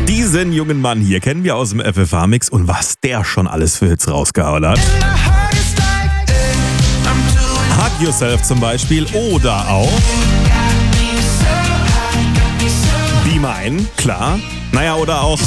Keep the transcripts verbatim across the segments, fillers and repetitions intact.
Diesen jungen Mann hier kennen wir aus dem F F H-Mix und was der schon alles für Hits rausgehauen hat. Hug Yourself zum Beispiel oder auch Be Mine, klar. Naja, oder auch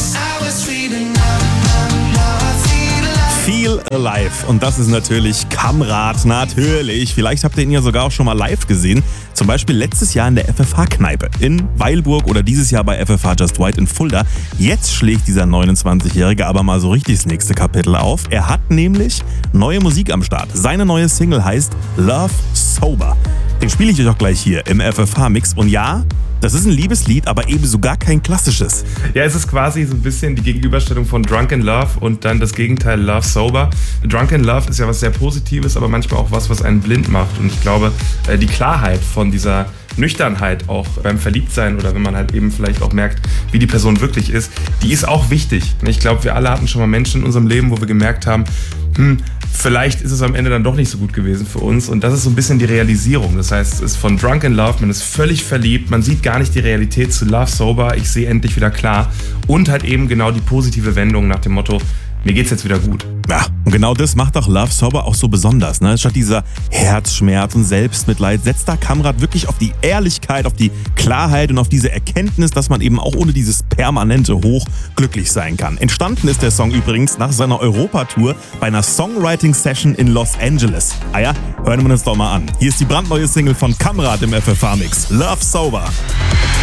Feel Alive. Und das ist natürlich Kamrat, natürlich. Vielleicht habt ihr ihn ja sogar auch schon mal live gesehen. Zum Beispiel letztes Jahr in der F F H-Kneipe in Weilburg oder dieses Jahr bei F F H Just White in Fulda. Jetzt schlägt dieser neunundzwanzigjährige aber mal so richtig das nächste Kapitel auf. Er hat nämlich neue Musik am Start. Seine neue Single heißt Love Sober. Den spiele ich euch auch gleich hier im F F H-Mix. Und ja, das ist ein Liebeslied, aber ebenso gar kein klassisches. Ja, es ist quasi so ein bisschen die Gegenüberstellung von Drunk in Love und dann das Gegenteil Love Sober. Drunk in Love ist ja was sehr Positives, aber manchmal auch was, was einen blind macht. Und ich glaube, die Klarheit von dieser Nüchternheit auch beim Verliebtsein oder wenn man halt eben vielleicht auch merkt, wie die Person wirklich ist, die ist auch wichtig. Ich glaube, wir alle hatten schon mal Menschen in unserem Leben, wo wir gemerkt haben, hm, vielleicht ist es am Ende dann doch nicht so gut gewesen für uns. Und das ist so ein bisschen die Realisierung. Das heißt, es ist von Drunk in Love, man ist völlig verliebt, man sieht gar nicht die Realität zu Love Sober, ich sehe endlich wieder klar. Und halt eben genau die positive Wendung nach dem Motto, mir geht's jetzt wieder gut. Ja, und genau das macht auch Love Sober auch so besonders. Ne? Statt dieser Herzschmerz und Selbstmitleid setzt da Kamrat wirklich auf die Ehrlichkeit, auf die Klarheit und auf diese Erkenntnis, dass man eben auch ohne dieses permanente Hoch glücklich sein kann. Entstanden ist der Song übrigens nach seiner Europatour bei einer Songwriting-Session in Los Angeles. Ah ja, hören wir uns doch mal an. Hier ist die brandneue Single von Kamrat im F F H-Mix. Love Sober.